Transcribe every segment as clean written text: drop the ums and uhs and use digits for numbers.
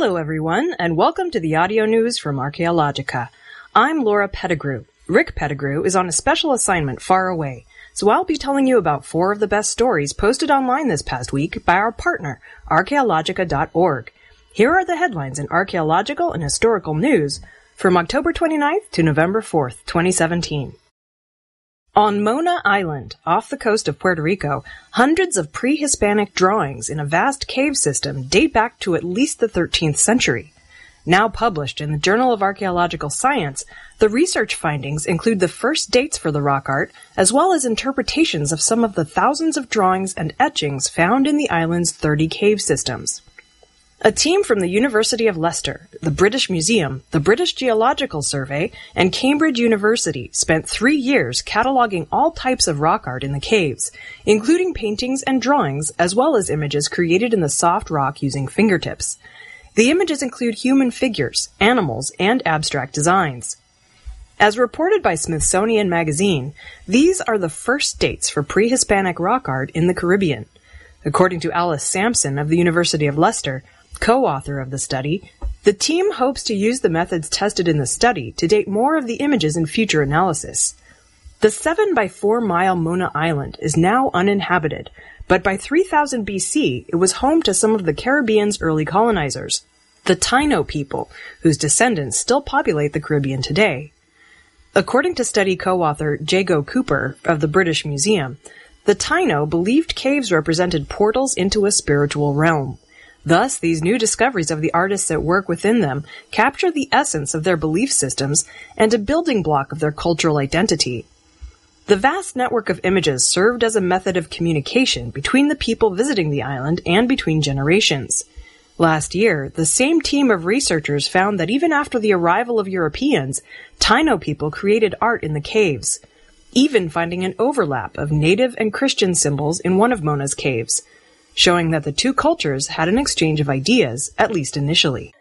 Hello everyone, and welcome to the audio news from Archaeologica. I'm Laura Pettigrew. Rick Pettigrew is on a special assignment far away, so I'll be telling you about 4 of the best stories posted online this past week by our partner, Archaeologica.org. Here are the headlines in archaeological and historical news from October 29th to November 4th, 2017. On Mona Island, off the coast of Puerto Rico, hundreds of pre-Hispanic drawings in a vast cave system date back to at least the 13th century. Now published in the Journal of Archaeological Science, the research findings include the first dates for the rock art, as well as interpretations of some of the thousands of drawings and etchings found in the island's 30 cave systems. A team from the University of Leicester, the British Museum, the British Geological Survey, and Cambridge University spent 3 years cataloging all types of rock art in the caves, including paintings and drawings, as well as images created in the soft rock using fingertips. The images include human figures, animals, and abstract designs. As reported by Smithsonian Magazine, these are the first dates for pre-Hispanic rock art in the Caribbean. According to Alice Sampson of the University of Leicester, co-author of the study, the team hopes to use the methods tested in the study to date more of the images in future analysis. The 7 by 4 mile Mona Island is now uninhabited, but by 3000 BC it was home to some of the Caribbean's early colonizers, the Taino people, whose descendants still populate the Caribbean today. According to study co-author Jago Cooper of the British Museum, the Taino believed caves represented portals into a spiritual realm. Thus, these new discoveries of the artists at work within them capture the essence of their belief systems and a building block of their cultural identity. The vast network of images served as a method of communication between the people visiting the island and between generations. Last year, the same team of researchers found that even after the arrival of Europeans, Taino people created art in the caves, even finding an overlap of native and Christian symbols in one of Mona's caves, showing that the two cultures had an exchange of ideas, at least initially.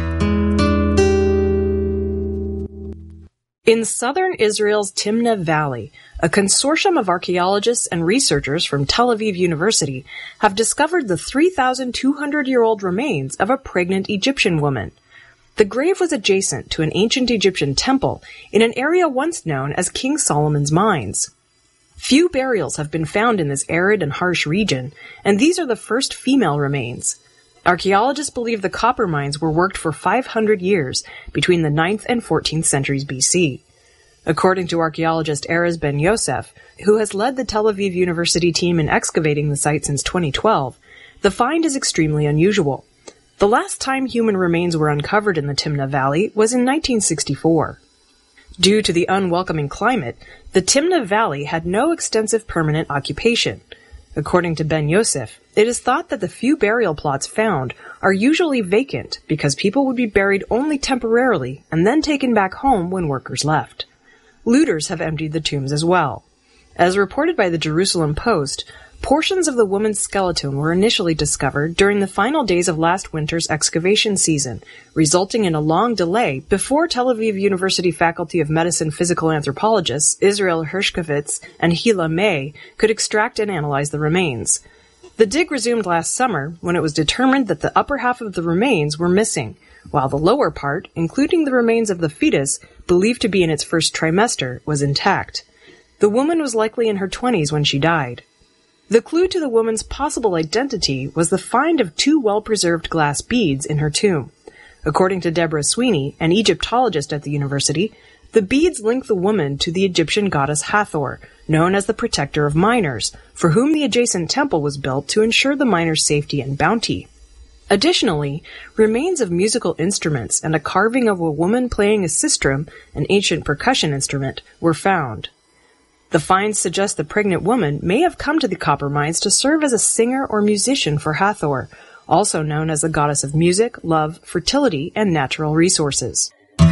In southern Israel's Timna Valley, a consortium of archaeologists and researchers from Tel Aviv University have discovered the 3,200-year-old remains of a pregnant Egyptian woman. The grave was adjacent to an ancient Egyptian temple in an area once known as King Solomon's Mines. Few burials have been found in this arid and harsh region, and these are the first female remains. Archaeologists believe the copper mines were worked for 500 years between the 9th and 14th centuries BC. According to archaeologist Erez Ben Yosef, who has led the Tel Aviv University team in excavating the site since 2012, the find is extremely unusual. The last time human remains were uncovered in the Timna Valley was in 1964. Due to the unwelcoming climate, the Timna Valley had no extensive permanent occupation. According to Ben Yosef, it is thought that the few burial plots found are usually vacant because people would be buried only temporarily and then taken back home when workers left. Looters have emptied the tombs as well. As reported by the Jerusalem Post, portions of the woman's skeleton were initially discovered during the final days of last winter's excavation season, resulting in a long delay before Tel Aviv University Faculty of Medicine physical anthropologists Israel Hershkovitz and Hila May could extract and analyze the remains. The dig resumed last summer when it was determined that the upper half of the remains were missing, while the lower part, including the remains of the fetus, believed to be in its first trimester, was intact. The woman was likely in her 20s when she died. The clue to the woman's possible identity was the find of 2 well-preserved glass beads in her tomb. According to Deborah Sweeney, an Egyptologist at the university, the beads link the woman to the Egyptian goddess Hathor, known as the protector of miners, for whom the adjacent temple was built to ensure the miners' safety and bounty. Additionally, remains of musical instruments and a carving of a woman playing a sistrum, an ancient percussion instrument, were found. The finds suggest the pregnant woman may have come to the copper mines to serve as a singer or musician for Hathor, also known as the goddess of music, love, fertility, and natural resources.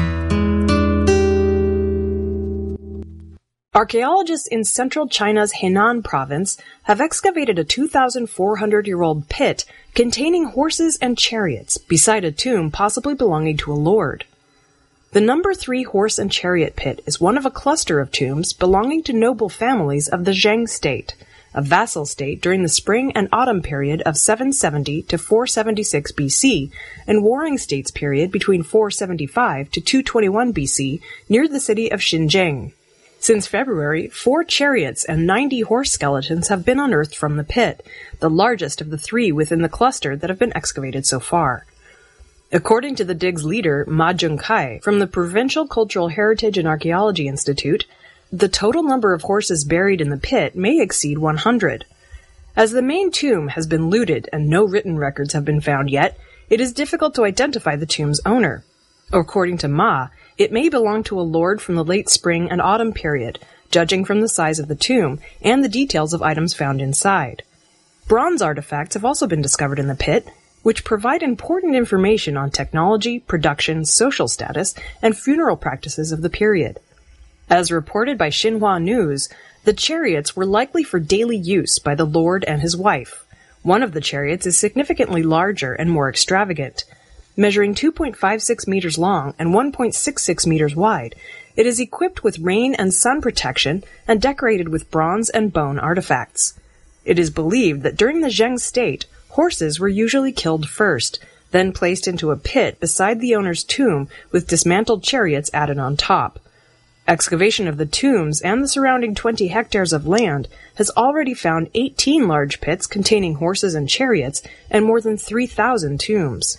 Archaeologists in central China's Henan province have excavated a 2,400-year-old pit containing horses and chariots beside a tomb possibly belonging to a lord. The number 3 horse and chariot pit is one of a cluster of tombs belonging to noble families of the Zheng state, a vassal state during the spring and autumn period of 770 to 476 BC, and warring states period between 475 to 221 BC near the city of Xinjiang. Since February, 4 chariots and 90 horse skeletons have been unearthed from the pit, the largest of the 3 within the cluster that have been excavated so far. According to the dig's leader, Ma Junkai, from the Provincial Cultural Heritage and Archaeology Institute, the total number of horses buried in the pit may exceed 100. As the main tomb has been looted and no written records have been found yet, it is difficult to identify the tomb's owner. According to Ma, it may belong to a lord from the late spring and autumn period, judging from the size of the tomb and the details of items found inside. Bronze artifacts have also been discovered in the pit, which provide important information on technology, production, social status, and funeral practices of the period. As reported by Xinhua News, the chariots were likely for daily use by the lord and his wife. One of the chariots is significantly larger and more extravagant. Measuring 2.56 meters long and 1.66 meters wide, it is equipped with rain and sun protection and decorated with bronze and bone artifacts. It is believed that during the Zheng state, horses were usually killed first, then placed into a pit beside the owner's tomb with dismantled chariots added on top. Excavation of the tombs and the surrounding 20 hectares of land has already found 18 large pits containing horses and chariots and more than 3,000 tombs.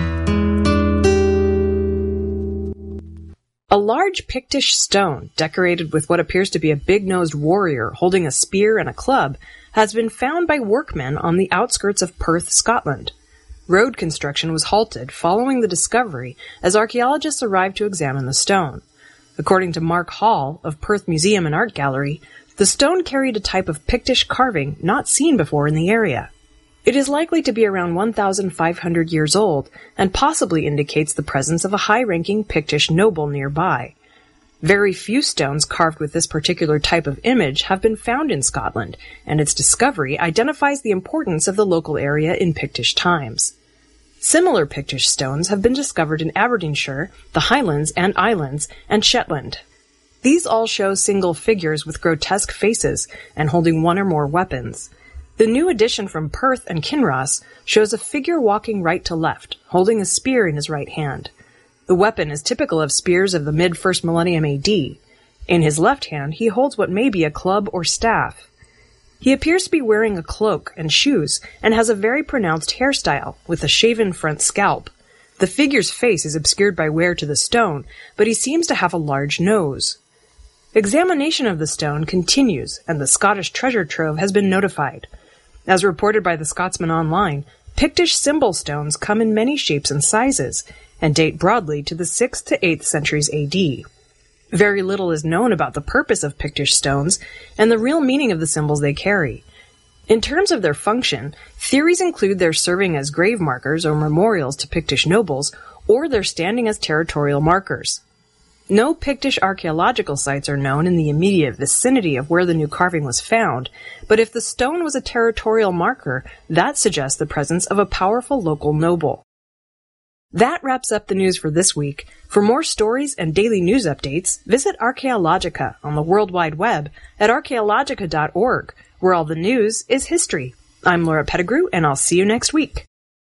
A large Pictish stone, decorated with what appears to be a big-nosed warrior holding a spear and a club, has been found by workmen on the outskirts of Perth, Scotland. Road construction was halted following the discovery as archaeologists arrived to examine the stone. According to Mark Hall of Perth Museum and Art Gallery, the stone carried a type of Pictish carving not seen before in the area. It is likely to be around 1,500 years old and possibly indicates the presence of a high-ranking Pictish noble nearby. Very few stones carved with this particular type of image have been found in Scotland, and its discovery identifies the importance of the local area in Pictish times. Similar Pictish stones have been discovered in Aberdeenshire, the Highlands and Islands, and Shetland. These all show single figures with grotesque faces and holding one or more weapons. The new addition from Perth and Kinross shows a figure walking right to left, holding a spear in his right hand. The weapon is typical of spears of the mid-1st millennium AD. In his left hand, he holds what may be a club or staff. He appears to be wearing a cloak and shoes and has a very pronounced hairstyle with a shaven front scalp. The figure's face is obscured by wear to the stone, but he seems to have a large nose. Examination of the stone continues, and the Scottish treasure trove has been notified. As reported by the Scotsman Online, Pictish symbol stones come in many shapes and sizes, and date broadly to the 6th to 8th centuries AD. Very little is known about the purpose of Pictish stones and the real meaning of the symbols they carry. In terms of their function, theories include their serving as grave markers or memorials to Pictish nobles, or their standing as territorial markers. No Pictish archaeological sites are known in the immediate vicinity of where the new carving was found, but if the stone was a territorial marker, that suggests the presence of a powerful local noble. That wraps up the news for this week. For more stories and daily news updates, visit Archaeologica on the World Wide Web at archaeologica.org, where all the news is history. I'm Laura Pettigrew, and I'll see you next week.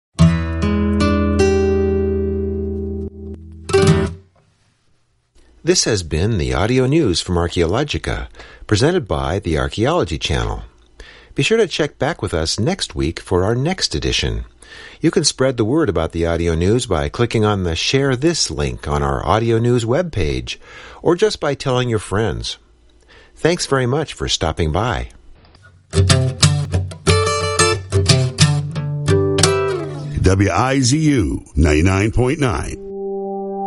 This has been the audio news from Archaeologica, presented by the Archaeology Channel. Be sure to check back with us next week for our next edition. You can spread the word about the audio news by clicking on the Share This link on our audio news webpage, or just by telling your friends. Thanks very much for stopping by. WIZU 99.9